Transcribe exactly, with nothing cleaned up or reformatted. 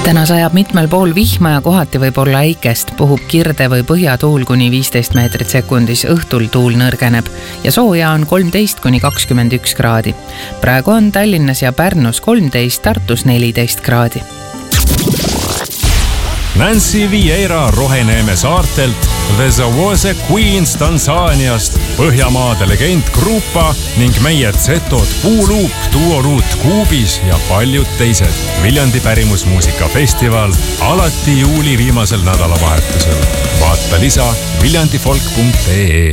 Täna sajab mitmel pool vihma ja kohati võib olla äikest, puhub kirde või põhjatuul kuni viisteist meetrit sekundis, õhtul tuul nõrgeneb ja sooja on kolmteist kuni kakskümmend üks kraadi. Praegu on Tallinnas ja Pärnus kolmteist, Tartus neliteist kraadi. Nancy Vieira Roheneeme saartelt, The Zawose Queens Tansaaniast, Põhjamaade legend Grupa ning meie Zetod Puuluup, Duoruut Kuubis ja paljud teised. Viljandi pärimusmuusikafestival alati juuli viimasel nädalavahetusel. Vaata lisa viljandifolk punkt ee.